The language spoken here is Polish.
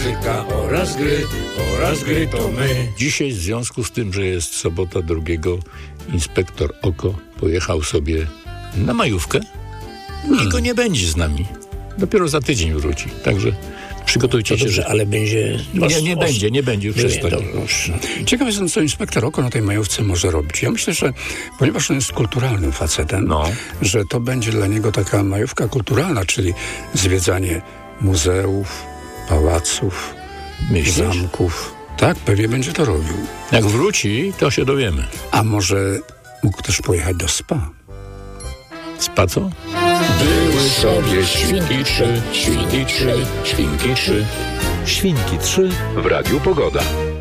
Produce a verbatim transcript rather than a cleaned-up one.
muzyka oraz gry, oraz gry to my. Dzisiaj w związku z tym, że jest sobota drugiego, inspektor Oko pojechał sobie na majówkę i go nie będzie z nami. Dopiero za tydzień wróci, także przygotujcie To się, dobrze, że... ale będzie... Nie, nie będzie, nie będzie, już przestań. Ciekaw jestem, co inspektor Oko na tej majówce może robić. Ja myślę, że ponieważ on jest kulturalnym facetem, No. że to będzie dla niego taka majówka kulturalna, czyli zwiedzanie muzeów, pałaców, Myślisz? zamków. Tak, pewnie będzie to robił. Jak wróci, to się dowiemy. A może mógł też pojechać do spa? Spa co? Były sobie świnki trzy, świnki trzy, świnki trzy. Świnki trzy w Radiu Pogoda.